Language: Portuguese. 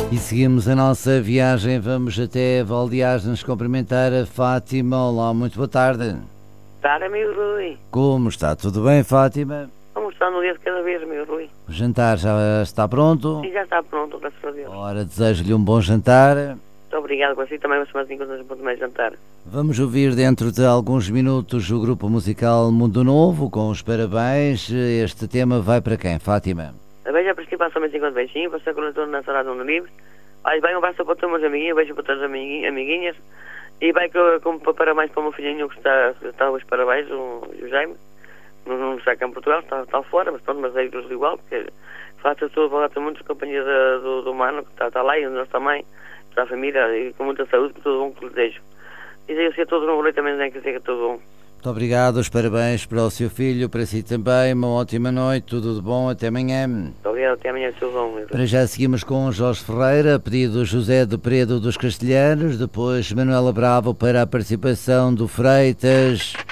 E seguimos a nossa viagem, vamos até Valdeasnes cumprimentar a Fátima. Olá, muito boa tarde. Tarde, amigo Rui. Como está? Tudo bem, Fátima? Como está no dia de cada vez, amigo Rui? O jantar já está pronto? Sim, já está pronto, graças a Deus. Ora, desejo-lhe um bom jantar. Muito obrigado por si também, mas mais encontros para também jantar. Vamos ouvir dentro de alguns minutos o grupo musical Mundo Novo, com os parabéns. Este tema vai para quem, Fátima? A beijo a principal somente enquanto beijinho, para ser coletor na Sarada do Livre. Aí vai um abraço para todos os meus amiguinhos, beijo para todas as amiguinhas. E vai como para parabéns para o meu filhinho que está hoje parabéns, o Jaime. Não está cá em Portugal, está fora, mas pronto, mas é igual, porque faça tudo, volta muito companhia do Mano, que está lá, e nós também, toda a família, e com muita saúde, com todo bom que lhe desejo. E desejo a todos um boleto também, nem que seja tudo bom. Muito obrigado, os parabéns para o seu filho, para si também, uma ótima noite, tudo de bom, até amanhã. Muito obrigado, até amanhã, tudo bom. Mesmo. Para já seguimos com Jorge Ferreira, pedido José de Predo dos Castelhanos, depois Manuela Bravo para a participação do Freitas.